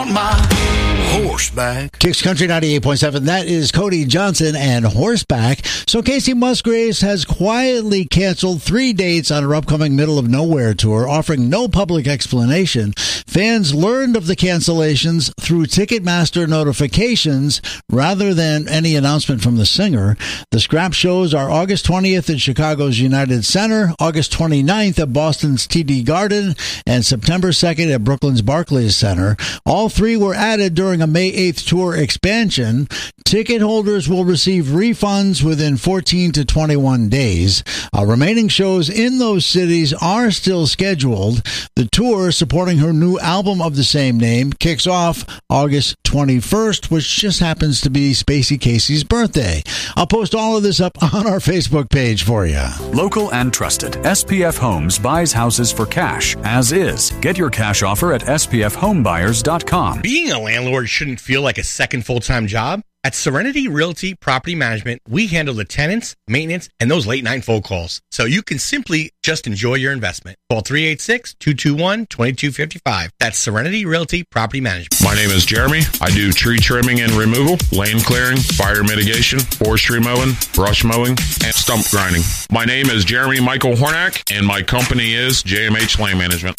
want my horseback. Kicks Country 98.7. That is Cody Johnson and Horseback. So Casey Musgraves has quietly canceled 3 dates on her upcoming Middle of Nowhere tour, offering no public explanation. Fans learned of the cancellations through Ticketmaster notifications rather than any announcement from the singer. The scrap shows are August 20th at Chicago's United Center, August 29th at Boston's TD Garden, and September 2nd at Brooklyn's Barclays Center. All three were added during a May 8th tour expansion. Ticket holders will receive refunds within 14 to 21 days. Remaining shows in those cities are still scheduled. The tour, supporting her new album of the same name, kicks off August 21st, which just happens to be Spacey Casey's birthday. I'll post all of this up on our Facebook page for you. Local and trusted, SPF Homes buys houses for cash, as is. Get your cash offer at spfhomebuyers.com. Being a landlord shouldn't feel like a second full-time job. At Serenity Realty Property Management, we handle the tenants, maintenance, and those late-night phone calls, so you can simply just enjoy your investment. Call 386-221-2255. That's Serenity Realty Property Management. My name is Jeremy. I do tree trimming and removal, lane clearing, fire mitigation, forestry mowing, brush mowing, and stump grinding. My name is Jeremy Michael Hornack, and my company is JMH Land Management.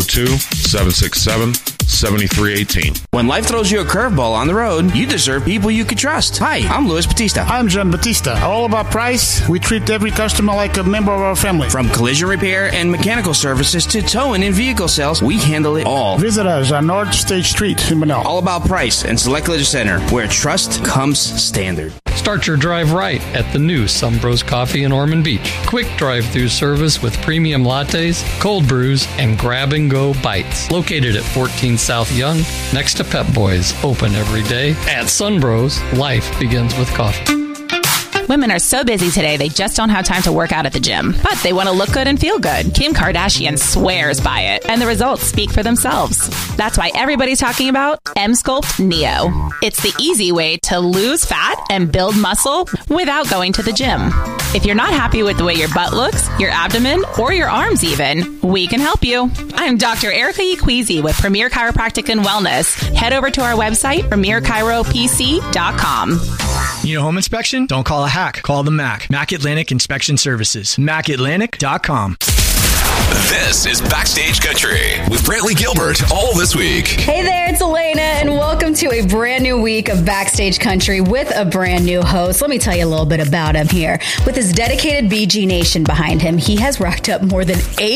502-767-7318. When life throws you a curveball on the road, you deserve people you can trust. Hi, I'm Luis Batista. I'm John Batista. All about price. We treat every customer like a member of our family. From collision repair and mechanical services to towing and vehicle sales, we handle it all. Visit us on North State Street in Manila. All about price and Select Collision Center, where trust comes standard. Start your drive right at the new Sumbros Coffee in Ormond Beach. Quick drive-through service with premium lattes, cold brews, and grab-and-go bites. Located at 14 South Young, next to Pep Boys. Open every day. At Sunbros, life begins with coffee. Women are so busy today, they just don't have time to work out at the gym. But they want to look good and feel good. Kim Kardashian swears by it, and the results speak for themselves. That's why everybody's talking about Emsculpt Neo. It's the easy way to lose fat and build muscle without going to the gym. If you're not happy with the way your butt looks, your abdomen, or your arms even, we can help you. I'm Dr. Erica Equeezy with Premier Chiropractic and Wellness. Head over to our website, premierchiropc.com. Need a home inspection? Don't call a hack. Call the MAC. MAC Atlantic Inspection Services. MacAtlantic.com. This is Backstage Country with Brantley Gilbert all this week. Hey there, it's Elena, and welcome to a brand new week of Backstage Country with a brand new host. Let me tell you a little bit about him here. With his dedicated BG Nation behind him, he has racked up more than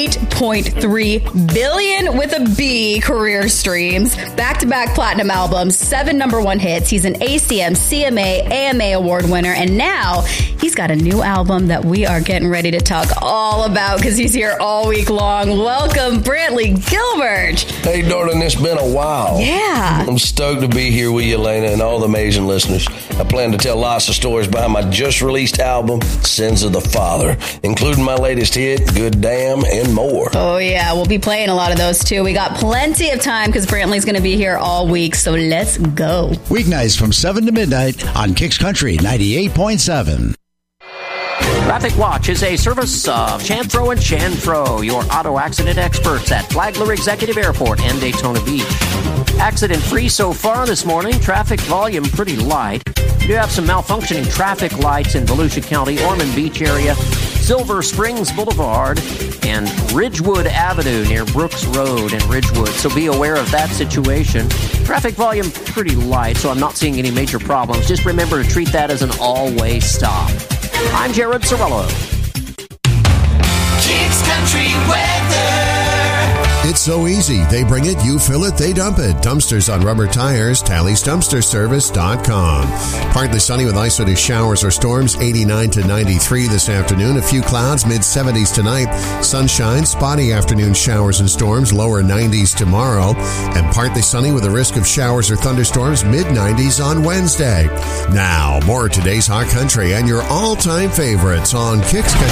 8.3 billion with a B career streams, back-to-back platinum albums, 7 #1 hits. He's an ACM, CMA, AMA award winner, and now he's got a new album that we are getting ready to talk all about because he's here all week long. Welcome, Brantley Gilbert. Hey, darling, it's been a while. Yeah. I'm stoked to be here with you, Elena, and all the amazing listeners. I plan to tell lots of stories behind my just-released album, Sins of the Father, including my latest hit, Good Damn, and more. Oh, yeah. We'll be playing a lot of those, too. We got plenty of time because Brantley's going to be here all week, so let's go. Weeknights from 7 to midnight on Kicks Country 98.7. Traffic Watch is a service of Chanthro and Chanthro, your auto accident experts at Flagler Executive Airport and Daytona Beach. Accident-free so far this morning. Traffic volume pretty light. We do have some malfunctioning traffic lights in Volusia County, Ormond Beach area, Silver Springs Boulevard, and Ridgewood Avenue near Brooks Road in Ridgewood. So be aware of that situation. Traffic volume pretty light, so I'm not seeing any major problems. Just remember to treat that as an all-way stop. I'm Jared Sorello. Kicks Country weather. It's so easy. They bring it, you fill it, they dump it. Dumpsters on rubber tires, TallysDumpsterService.com. Partly sunny with isolated showers or storms, 89 to 93 this afternoon. A few clouds, mid-70s tonight. Sunshine, spotty afternoon showers and storms, lower 90s tomorrow. And partly sunny with a risk of showers or thunderstorms, mid-90s on Wednesday. Now, more of today's hot country and your all-time favorites on Kicks Country.